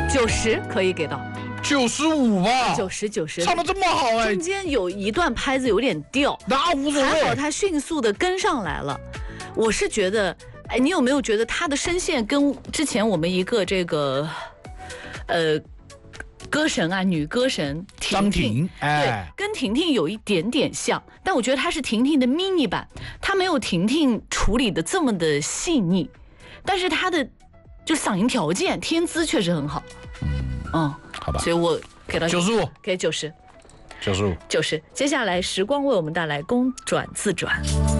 90可以给到 95吧 ，90， 唱的这么好哎， 中间有一段拍子有点掉， 那无所还好谓。 他迅速的跟上来了。我是觉得，哎，你有没有觉得他的声线跟之前我们一个这个，歌神啊，女歌神张庭， 对，跟婷婷有一点点像，但我觉得她是婷婷的 mini 版，她没有婷婷处理的这么的细腻，但是她的就嗓音条件、天资确实很好。 好吧， 所以我给到 95， 给90， 95。 接下来时光为我们带来公转自转。